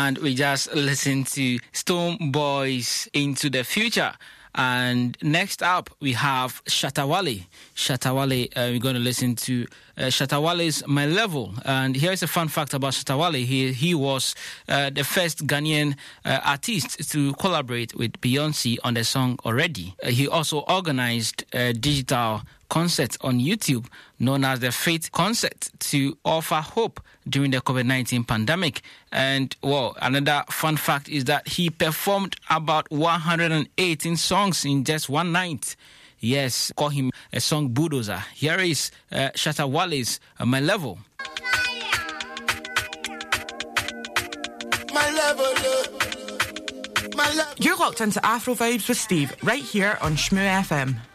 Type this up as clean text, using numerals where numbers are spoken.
and we just listened to Stone Boys Into the Future. And next up, we have Shatta Wale. Shatta Wale, we're going to listen to Shatta Wale's My Level. And here's a fun fact about Shatta Wale. He was the first Ghanaian artist to collaborate with Beyonce on the song Already. He also organized a digital concert on YouTube known as the Faith Concert to offer hope during the COVID-19 pandemic. And, well, another fun fact is that he performed about 118 songs in just one night. Yes, call him a song bulldozer. Here is Shatta Wale's My Level. My level, my level. You're locked into Afro Vibes with Steve right here on Shmoo FM.